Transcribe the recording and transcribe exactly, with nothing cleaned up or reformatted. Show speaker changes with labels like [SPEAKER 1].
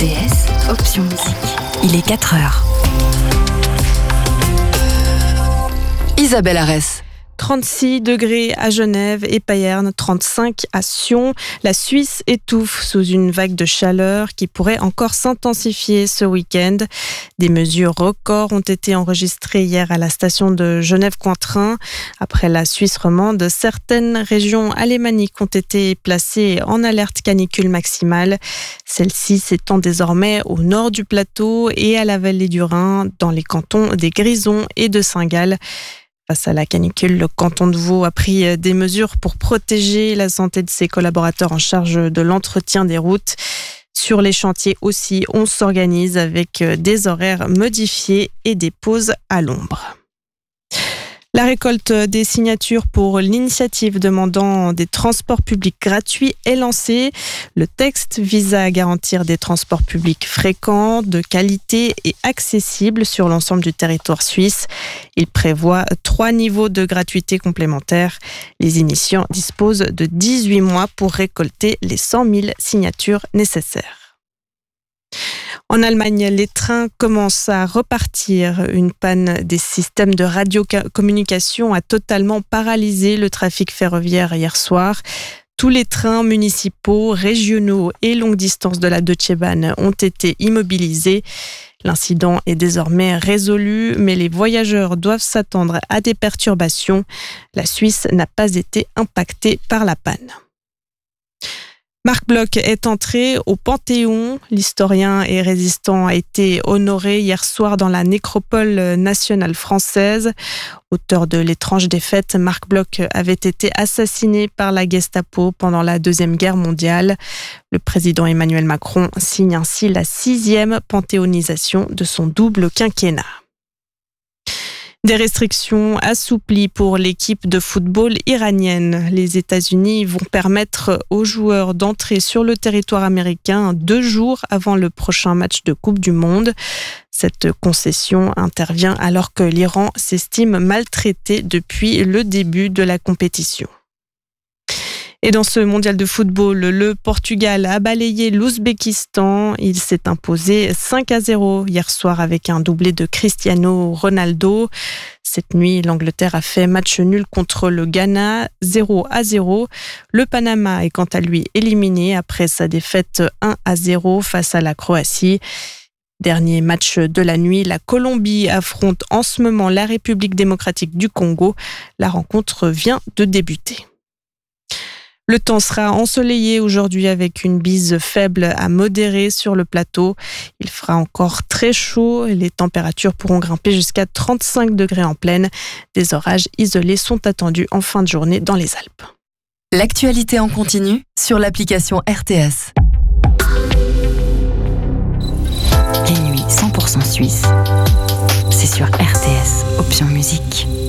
[SPEAKER 1] T S, option musique. Il est quatre heures. Isabelle Arès.
[SPEAKER 2] trente-six degrés à Genève et Payerne, trente-cinq à Sion. La Suisse étouffe sous une vague de chaleur qui pourrait encore s'intensifier ce week-end. Des mesures records ont été enregistrées hier à la station de Genève-Cointrin. Après la Suisse romande, certaines régions alémaniques ont été placées en alerte canicule maximale. Celle-ci s'étend désormais au nord du plateau et à la vallée du Rhin, dans les cantons des Grisons et de Saint-Gall. Face à la canicule, le canton de Vaud a pris des mesures pour protéger la santé de ses collaborateurs en charge de l'entretien des routes. Sur les chantiers aussi, on s'organise avec des horaires modifiés et des pauses à l'ombre. La récolte des signatures pour l'initiative demandant des transports publics gratuits est lancée. Le texte vise à garantir des transports publics fréquents, de qualité et accessibles sur l'ensemble du territoire suisse. Il prévoit trois niveaux de gratuité complémentaires. Les initiants disposent de dix-huit mois pour récolter les cent mille signatures nécessaires. En Allemagne, les trains commencent à repartir. Une panne des systèmes de radiocommunication a totalement paralysé le trafic ferroviaire hier soir. Tous les trains municipaux, régionaux et longue distance de la Deutsche Bahn ont été immobilisés. L'incident est désormais résolu, mais les voyageurs doivent s'attendre à des perturbations. La Suisse n'a pas été impactée par la panne. Marc Bloch est entré au Panthéon. L'historien et résistant a été honoré hier soir dans la nécropole nationale française. Auteur de L'étrange défaite, Marc Bloch avait été assassiné par la Gestapo pendant la Deuxième Guerre mondiale. Le président Emmanuel Macron signe ainsi la sixième panthéonisation de son double quinquennat. Des restrictions assouplies pour l'équipe de football iranienne. Les États-Unis vont permettre aux joueurs d'entrer sur le territoire américain deux jours avant le prochain match de Coupe du Monde. Cette concession intervient alors que l'Iran s'estime maltraité depuis le début de la compétition. Et dans ce mondial de football, le Portugal a balayé l'Ouzbékistan. Il s'est imposé cinq à zéro hier soir avec un doublé de Cristiano Ronaldo. Cette nuit, l'Angleterre a fait match nul contre le Ghana, zéro à zéro. Le Panama est quant à lui éliminé après sa défaite un à zéro face à la Croatie. Dernier match de la nuit, la Colombie affronte en ce moment la République démocratique du Congo. La rencontre vient de débuter. Le temps sera ensoleillé aujourd'hui avec une bise faible à modérée sur le plateau. Il fera encore très chaud et les températures pourront grimper jusqu'à trente-cinq degrés en plaine. Des orages isolés sont attendus en fin de journée dans les Alpes.
[SPEAKER 1] L'actualité en continu sur l'application R T S. Les nuits cent pour cent suisses, c'est sur R T S, option musique.